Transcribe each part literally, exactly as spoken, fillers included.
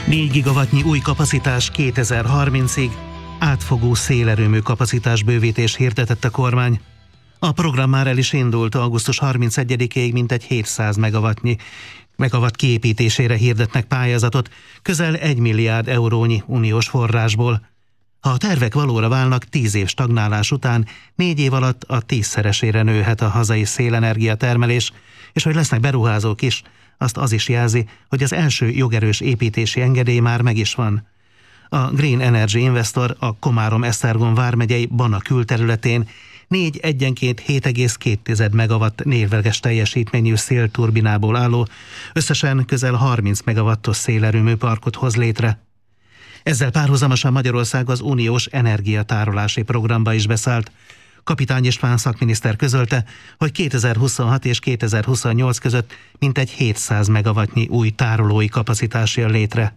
négy gigawattnyi új kapacitás kétezer-harmincig, átfogó szélerőmű kapacitás bővítés hirdetett a kormány. A program már el is indult, augusztus harmincegyedikéig mintegy hétszáz megawattnyi megawatt kiépítésére hirdetnek pályázatot, közel egy milliárd eurónyi uniós forrásból. Ha a tervek valóra válnak, tíz év stagnálás után négy év alatt a tízszeresére nőhet a hazai szélenergia termelés, és hogy lesznek beruházók is, azt az is jelzi, hogy az első jogerős építési engedély már meg is van. A Green Energy Investor a Komárom-Esztergom vármegyei Bana külterületén négy egyenként hét egész két megawatt névleges teljesítményű szélturbinából álló, összesen közel harminc megawattos szélerőműparkot hoz létre. Ezzel párhuzamosan Magyarország az uniós energiatárolási programba is beszállt. Kapitány István szakminiszter közölte, hogy kétezer-huszonhat és kétezer-huszonnyolc között mintegy hétszáz megawattnyi új tárolói kapacitás jön létre.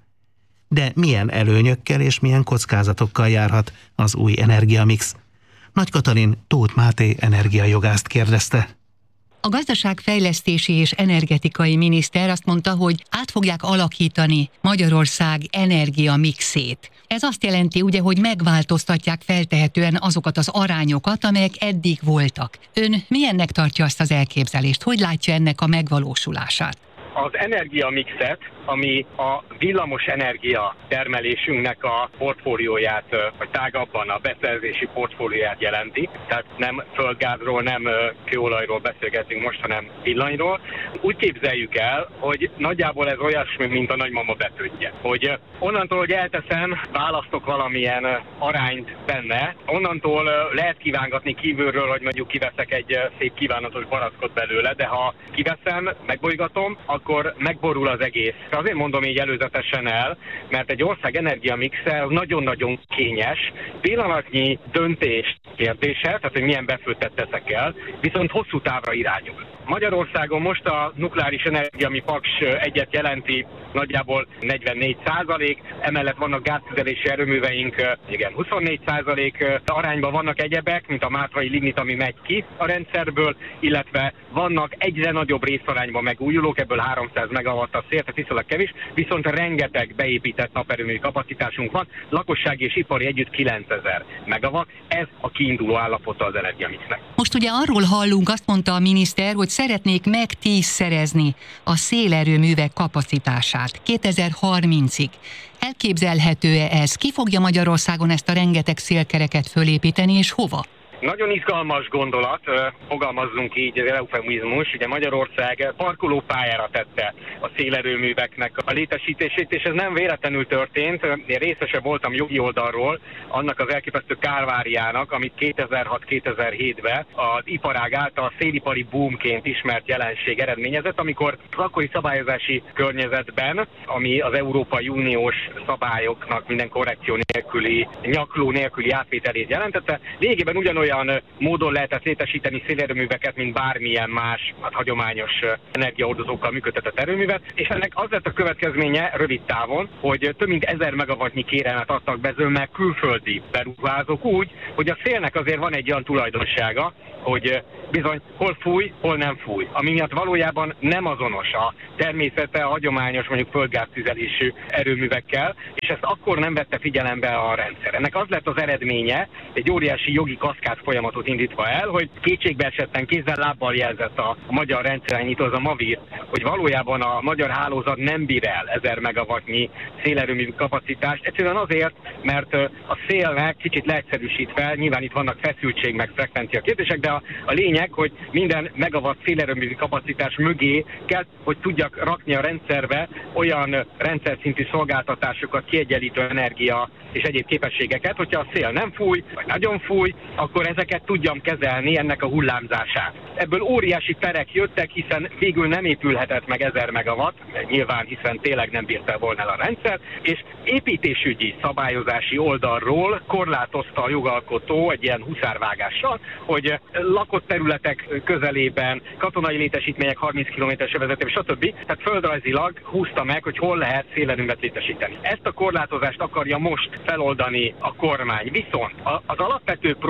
De milyen előnyökkel és milyen kockázatokkal járhat az új energiamix? Nagy Katalin Tóth Máté energiajogászt kérdezte. A gazdaságfejlesztési és energetikai miniszter azt mondta, hogy át fogják alakítani Magyarország energiamixét. Ez azt jelenti ugye, hogy megváltoztatják feltehetően azokat az arányokat, amelyek eddig voltak. Ön milyennek tartja azt az elképzelést? Hogy látja ennek a megvalósulását? Az energiamixet, ami a villamos energia termelésünknek a portfólióját, vagy tágabban a beszerzési portfólióját jelenti. Tehát nem földgázról, nem kőolajról beszélgetünk most, hanem villanyról. Úgy képzeljük el, hogy nagyjából ez olyasmi, mint a nagymama betődje. Hogy onnantól, hogy elteszem, választok valamilyen arányt benne, onnantól lehet kívángatni kívülről, hogy mondjuk kiveszek egy szép kívánatos barackot belőle, de ha kiveszem, megbolygatom, akkor megborul az egész. Azért mondom így előzetesen el, mert egy ország energiamixe nagyon-nagyon kényes, pillanatnyi döntés kérdése, tehát hogy milyen befőttet teszek el, viszont hosszú távra irányul. Magyarországon most a nukleáris energia, ami Paks egyet jelenti, nagyjából negyvennégy százalék, emellett vannak gáztüzelési erőműveink, igen, huszonnégy százalék arányban vannak egyebek, mint a mátrai lignit, ami megy ki a rendszerből, illetve vannak egyre nagyobb részarányban megújulók, ebből háromszáz megawatt a szél, tehát viszonylag kevés, viszont rengeteg beépített naperőmű kapacitásunk van, lakossági és ipari együtt kilencezer megawatt, ez a kiinduló állapota az energiamixnek. Most ugye arról hallunk, azt mondta a miniszter, hogy szeretnék megtízszerezni a szélerőművek kapacitását kétezer-harmincig. Elképzelhető-e ez? Ki fogja Magyarországon ezt a rengeteg szélkereket fölépíteni, és hova? Nagyon izgalmas gondolat, fogalmazzunk így, ez eufemizmus. Ugye Magyarország parkolópályára tette a szélerőműveknek a létesítését, és ez nem véletlenül történt. Én részese voltam jogi oldalról annak az elképesztő kálváriának, amit kétezer-hat-kétezer-hétben az iparág által szélipari boomként ismert jelenség eredményezett, amikor az akkori szabályozási környezetben, ami az Európai Uniós szabályoknak minden korrekció nélküli, nyakló nélküli átvételét jelentette, lényegében ugyanolyan olyan módon lehetett létesíteni szélerőműveket, mint bármilyen más hát, hagyományos energiahordozókkal működtetett erőművet, és ennek az lett a következménye rövid távon, hogy több mint ezer megawattnyi kérelmet adtak be zömmel külföldi beruházók úgy, hogy a szélnek azért van egy olyan tulajdonsága, hogy bizony hol fúj, hol nem fúj, ami miatt valójában nem azonos a természete a hagyományos mondjuk földgáztüzelésű erőművekkel, és ezt akkor nem vette figyelembe a rendszer. Ennek az lett az eredménye, egy óriási jogi kaszkád folyamatot indítva el, hogy kétségbe esetten kézzel lábbal jelzett a, a magyar rendszerirányító, az a MAVIR, hogy valójában a magyar hálózat nem bír el ezer megawattnyi szélerőmű kapacitást, egyszerűen azért, mert a szélnek kicsit leegyszerűsítve, nyilván itt vannak feszültség meg frekvencia kérdések, de a, a lényeg, hogy minden megawatt szélerőmű kapacitás mögé kell, hogy tudjak rakni a rendszerbe olyan rendszer szintű szolgáltatásokat, kiegyenlítő energia és egyéb képességeket, hogyha a szél nem fúj, vagy nagyon fúj, akkor ezeket tudjam kezelni, ennek a hullámzását. Ebből óriási perek jöttek, hiszen végül nem épülhetett meg ezer megawatt, nyilván hiszen tényleg nem bírta volna el a rendszer, és építésügyi szabályozási oldalról korlátozta a jogalkotó egy ilyen huszárvágással, hogy lakott területek közelében, katonai létesítmények harminc kilométeres övezetében, stb. Tehát földrajzilag húzta meg, hogy hol lehet szélerőművet létesíteni. Ezt a korlátozást akarja most feloldani a kormány. Viszont az alapvető probléma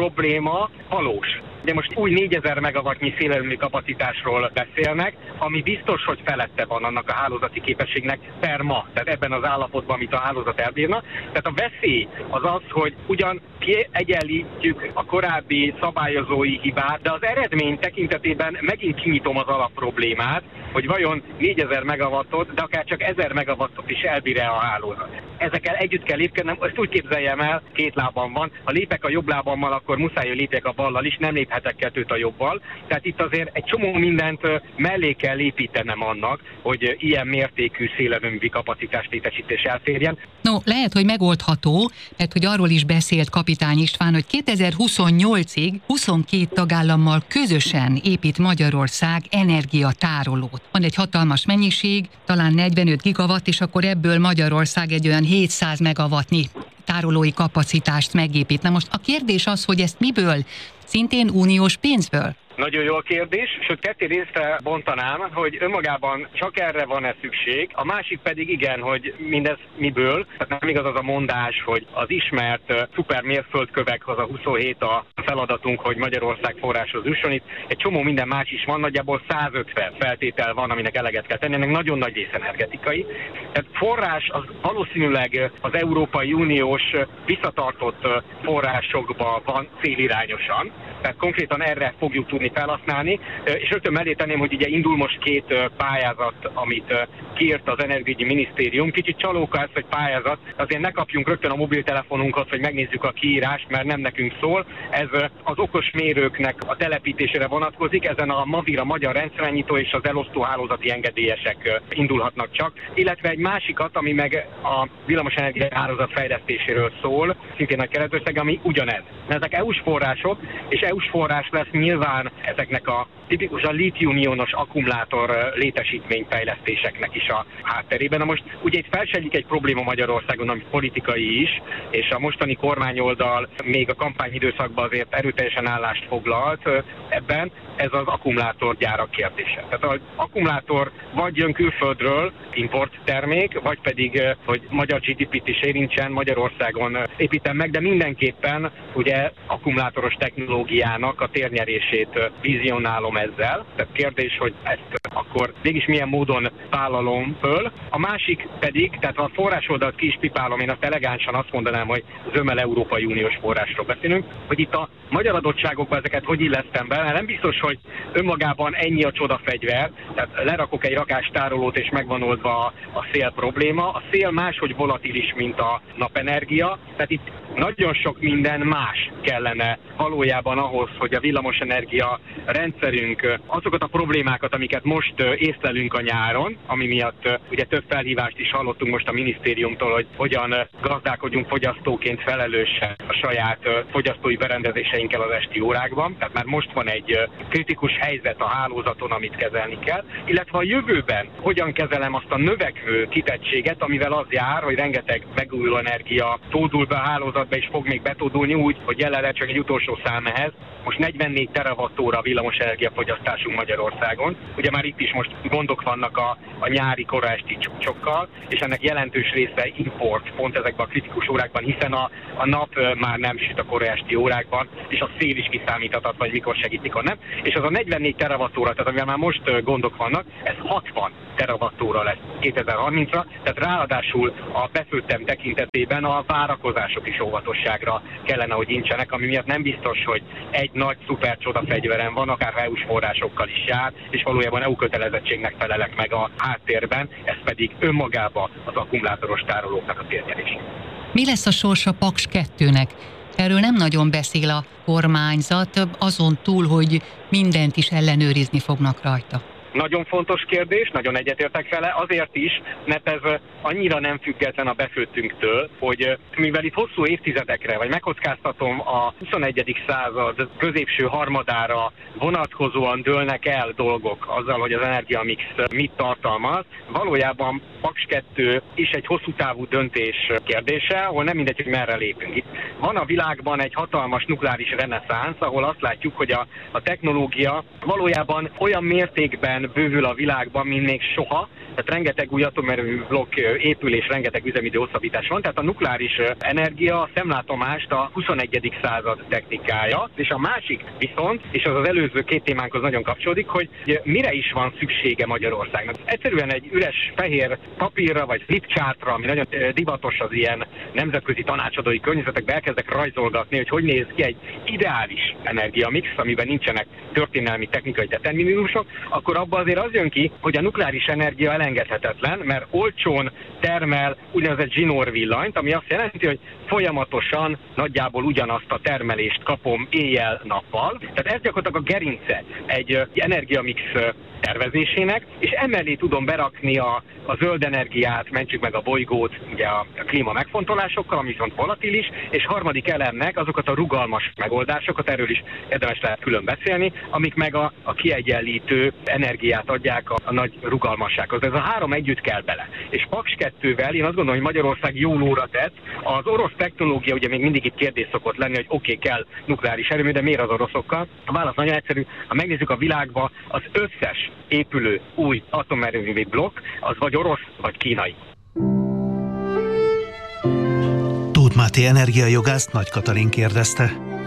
ma valós. Ugye most új négyezer megawattnyi szélerőmű kapacitásról beszélnek, ami biztos, hogy felette van annak a hálózati képességnek per ma, tehát ebben az állapotban, amit a hálózat elbírna. Tehát a veszély az az, hogy ugyan kiegyenlítjük a korábbi szabályozói hibát, de az eredmény tekintetében megint kinyitom az alapproblémát, hogy vajon négyezer megawattot, de akár csak ezer megawattot is elbír-e a hálózat. Ezekkel együtt kell lépkednem, ezt úgy képzeljem el, két lábam van. Ha lépek a jobb lábammal, akkor muszáj, hogy lépjek a ballal is, nem léphetek kettőt a jobbal. Tehát itt azért egy csomó mindent mellé kell építenem annak, hogy ilyen mértékű szélerőmű kapacitás létesítés elférjen. No, lehet, hogy megoldható, mert hogy arról is beszélt Kapitány István, hogy kétezer-huszonnyolcig huszonkét tagállammal közösen épít Magyarország energiatárolót. Van egy hatalmas mennyiség, talán negyvenöt gigawatt, és akkor ebből Magyarország egy olyan hétszáz megawattnyi tárolói kapacitást megépít. Na most a kérdés az, hogy ezt miből? Szintén uniós pénzből? Nagyon jó a kérdés, sőt ketté részre bontanám, hogy önmagában csak erre van-e szükség, a másik pedig igen, hogy mindez miből, tehát nem igaz az a mondás, hogy az ismert uh, szuper mérföldkövek, az a huszonhét a feladatunk, hogy Magyarország forráshoz jusson. Itt egy csomó minden más is van, nagyjából százötven feltétel van, aminek eleget kell tenni, ennek nagyon nagy rész energetikai. Tehát forrás az valószínűleg az Európai Uniós visszatartott forrásokban van célirányosan, tehát konkrétan erre fogjuk tudni felhasználni, és rögtön mellé tenném, hogy ugye indul most két pályázat, amit kiírt az Energiaügyi Minisztérium. Kicsit csalóka ez, hogy pályázat, azért ne kapjunk rögtön a mobiltelefonunkat, hogy megnézzük a kiírást, mert nem nekünk szól. Ez az okos mérőknek a telepítésére vonatkozik, ezen a MAVIR, a Magyar Rendszerirányító és az elosztó hálózati engedélyesek indulhatnak csak, illetve egy másikat, ami meg a villamosenergia árazat fejlesztéséről szól, szintén nagy keretösszeg, ami ugyanez. Ezek é u-s források, és é u-s forrás lesz nyilván ezeknek a tipikusan lítium-ionos akkumulátor létesítményfejlesztéseknek is a hátterében. Na most ugye itt felsejlik egy probléma Magyarországon, ami politikai is, és a mostani kormányoldal még a kampányidőszakban azért erőteljesen állást foglalt ebben, ez az akkumulátorgyárak kérdése. Tehát az akkumulátor vagy jön külföldről, import termék, vagy pedig, hogy magyar gé dé pét is érintsen, Magyarországon építem meg, de mindenképpen ugye akkumulátoros technológiának a térnyerését vizionálom ezzel. Tehát kérdés, hogy ezt akkor mégis milyen módon vállalom föl. A másik pedig, tehát a forrásoldalt ki is pipálom, én azt elegánsan azt mondanám, hogy zömmel Európai Uniós forrásról beszélünk, hogy itt a magyar adottságokban ezeket hogy illesztem be, nem biztos, hogy önmagában ennyi a csodafegyver, tehát lerakok egy rakástárolót és megvan oldva a, a szél probléma. A szél máshogy volatilis, mint a napenergia, tehát itt nagyon sok minden más kellene valójában ahhoz, hogy a villamosenergia rendszerünk azokat a problémákat, amiket most észlelünk a nyáron, ami miatt ugye több felhívást is hallottunk most a minisztériumtól, hogy hogyan gazdálkodjunk fogyasztóként felelősen a saját fogyasztói berendezéseinkkel az esti órákban. Tehát már most van egy kritikus helyzet a hálózaton, amit kezelni kell, illetve a jövőben hogyan kezelem azt a növekvő kitettséget, amivel az jár, hogy rengeteg megújuló energia tódul be a hálózatba, és fog még betódulni úgy, hogy jelenleg csak egy utolsó szám ehhez. Most negyvennégy terawattóra a villamosenergia fogyasztásunk Magyarországon. Ugye már itt is most gondok vannak a, a nyári koraesti csúcsokkal, és ennek jelentős része import pont ezekben a kritikus órákban, hiszen a, a nap már nem süt a koraesti órákban, és a szél is kiszámíthatatlan, hogy mikor segít, mikor nem. És az a negyvennégy terawattóra, tehát amivel már most gondok vannak, ez hatvan terawattóra lesz kétezer-harmincra, tehát ráadásul a befőttem tekintetében a várakozások is óvatosságra kellene, hogy nincsenek, ami miatt nem biztos, hogy egy nagy szuper csodafegyverem van, akár é u-s forrásokkal is jár, és valójában é u kötelezettségnek felelek meg a háttérben, ez pedig önmagában az akkumulátoros tárolóknak a térnyerés. Mi lesz a sorsa Paks kettőnek? Erről nem nagyon beszél a kormányzat, azon túl, hogy mindent is ellenőrizni fognak rajta. Nagyon fontos kérdés, nagyon egyetértek vele, azért is, mert ez annyira nem független a befőttünktől, hogy mivel itt hosszú évtizedekre, vagy megkockáztatom a huszonegyedik század középső harmadára vonatkozóan dőlnek el dolgok azzal, hogy az energiamix mit tartalmaz, valójában Paks kettő is egy hosszú távú döntés kérdése, ahol nem mindegy, hogy merre lépünk. Itt van a világban egy hatalmas nukleáris reneszánsz, ahol azt látjuk, hogy a, a technológia valójában olyan mértékben mértékben bővül a világban, mint még soha. Tehát rengeteg új atomerőmű blokk épül és rengeteg üzemidő hosszabbítás van. Tehát a nukleáris energia a szemlátomást a huszonegyedik század technikája. És a másik viszont, és az az előző két témánkhoz nagyon kapcsolódik, hogy mire is van szüksége Magyarországnak. Egyszerűen egy üres fehér papírra vagy flipchartra, ami nagyon divatos az ilyen nemzetközi tanácsadói környezetekben, elkezdek rajzolgatni, hogy hogy néz ki egy ideális energiamix, amiben nincsenek történelmi technikai determinizmusok, akkor abban azért az jön ki, hogy a nukleáris energia elengedhetetlen, mert olcsón termel úgynevezett zsinórvillanyt, ami azt jelenti, hogy folyamatosan nagyjából ugyanazt a termelést kapom éjjel-nappal. Tehát ez gyakorlatilag a gerince egy energiamix tervezésének, és emellé tudom berakni a, a zöld energiát, mentsük meg a bolygót, ugye a, a klíma megfontolásokkal, ami viszont volatilis, és harmadik elemnek azokat a rugalmas megoldásokat, erről is érdemes lehet külön beszélni, amik meg a, a kiegyenlítő energiát adják a, a nagy rugalmassághoz. Ez a három együtt kell bele. És Paks kettővel én azt gondolom, hogy Magyarország jó lóra tett. Az orosz technológia, ugye még mindig itt kérdés szokott lenni, hogy oké, okay, kell nukleáris erőmű, de miért az oroszokkal? A válasz nagyon egyszerű. Ha megnézzük a világba, az összes épülő új atomerőmű blokk, az vagy orosz, vagy kínai. Tóth Máté energiajogászt Nagy Katalin kérdezte.